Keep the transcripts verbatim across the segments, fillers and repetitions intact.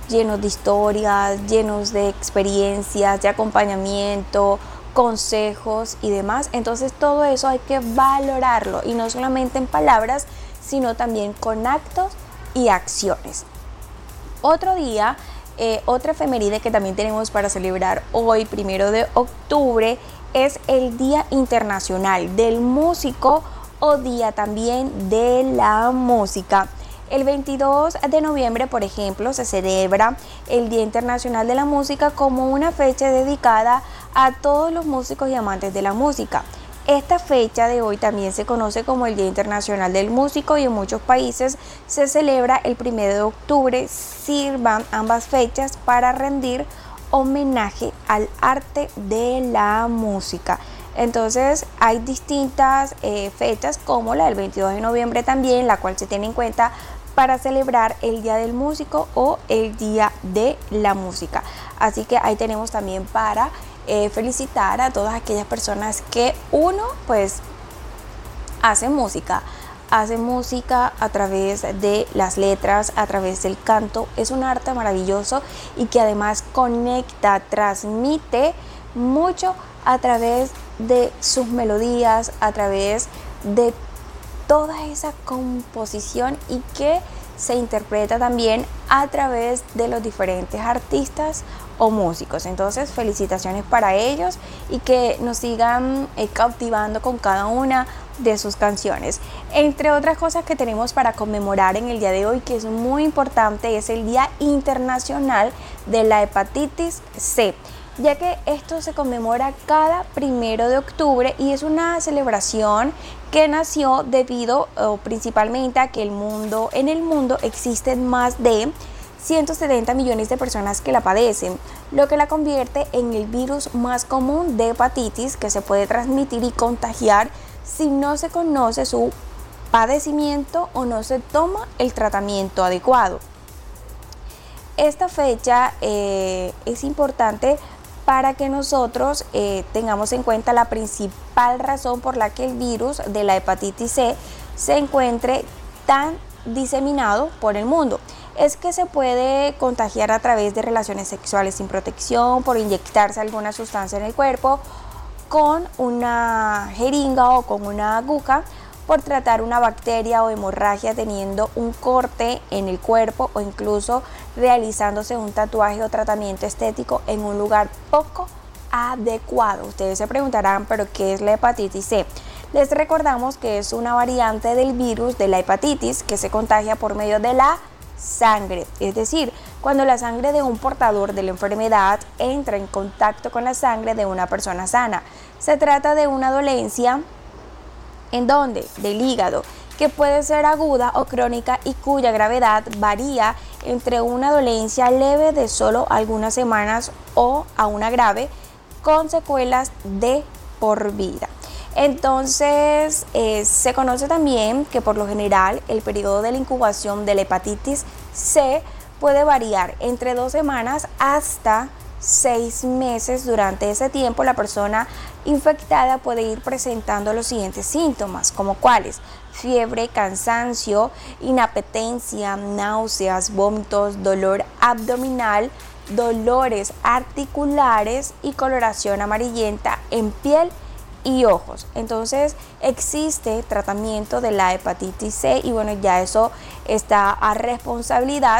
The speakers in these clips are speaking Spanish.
llenos de historias, llenos de experiencias, de acompañamiento, consejos y demás. Entonces todo eso hay que valorarlo, y no solamente en palabras, sino también con actos y acciones. Otro día, eh, otra efeméride que también tenemos para celebrar hoy, primero de octubre, es el Día Internacional del Músico, o Día también de la Música. El veintidós de noviembre, por ejemplo, se celebra el Día Internacional de la Música como una fecha dedicada a todos los músicos y amantes de la música. Esta fecha de hoy también se conoce como el Día Internacional del Músico, y en muchos países se celebra el primero de octubre. Sirvan ambas fechas para rendir homenaje al arte de la música. Entonces hay distintas eh, fechas, como la del veintidós de noviembre también, la cual se tiene en cuenta para celebrar el Día del Músico o el Día de la Música. Así que ahí tenemos también para eh, felicitar a todas aquellas personas que uno pues hace música, hace música a través de las letras, a través del canto. Es un arte maravilloso y que además conecta, transmite mucho a través de sus melodías, a través de toda esa composición, y que se interpreta también a través de los diferentes artistas o músicos. Entonces, felicitaciones para ellos, y que nos sigan eh, cautivando con cada una de sus canciones. Entre otras cosas que tenemos para conmemorar en el día de hoy, que es muy importante, es el Día Internacional de la Hepatitis C, ya que esto se conmemora cada primero de octubre, y es una celebración que nació debido o principalmente a que el mundo, en el mundo existen más de ciento setenta millones de personas que la padecen, lo que la convierte en el virus más común de hepatitis, que se puede transmitir y contagiar si no se conoce su padecimiento o no se toma el tratamiento adecuado. Esta fecha eh, es importante para que nosotros eh, tengamos en cuenta la principal razón por la que el virus de la hepatitis C se encuentre tan diseminado por el mundo. Es que se puede contagiar a través de relaciones sexuales sin protección, por inyectarse alguna sustancia en el cuerpo con una jeringa o con una aguja, por tratar una bacteria o hemorragia teniendo un corte en el cuerpo, o incluso realizándose un tatuaje o tratamiento estético en un lugar poco adecuado. Ustedes se preguntarán, ¿pero qué es la hepatitis C? Les recordamos que es una variante del virus de la hepatitis que se contagia por medio de la sangre, es decir, cuando la sangre de un portador de la enfermedad entra en contacto con la sangre de una persona sana. Se trata de una dolencia en donde del hígado, que puede ser aguda o crónica, y cuya gravedad varía entre una dolencia leve de solo algunas semanas o a una grave con secuelas de por vida. Entonces eh, se conoce también que por lo general el periodo de la incubación de la hepatitis C puede variar entre dos semanas hasta seis meses. Durante ese tiempo la persona infectada puede ir presentando los siguientes síntomas, como cuáles: fiebre, cansancio, inapetencia, náuseas, vómitos, dolor abdominal, dolores articulares y coloración amarillenta en piel y ojos. Entonces existe tratamiento de la hepatitis C, y bueno, ya eso está a responsabilidad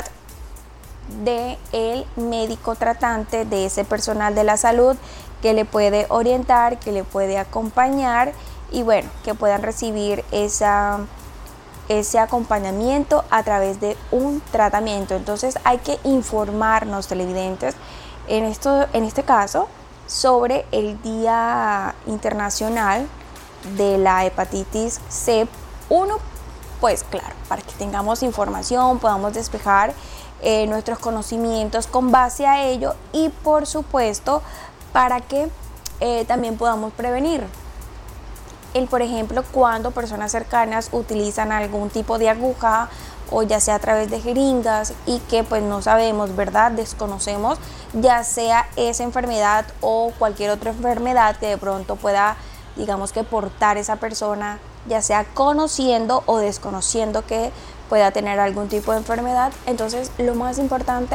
del médico tratante, de ese personal de la salud que le puede orientar, que le puede acompañar, y bueno, que puedan recibir esa, ese acompañamiento a través de un tratamiento. Entonces hay que informarnos, televidentes, en, esto, en este caso, sobre el Día Internacional de la Hepatitis C. Uno, pues claro, para que tengamos información, podamos despejar eh, nuestros conocimientos con base a ello, y por supuesto para que eh, también podamos prevenir el, por ejemplo, cuando personas cercanas utilizan algún tipo de aguja, o ya sea a través de jeringas, y que pues no sabemos, ¿verdad? Desconocemos ya sea esa enfermedad o cualquier otra enfermedad que de pronto pueda, digamos, que portar esa persona, ya sea conociendo o desconociendo que pueda tener algún tipo de enfermedad. Entonces lo más importante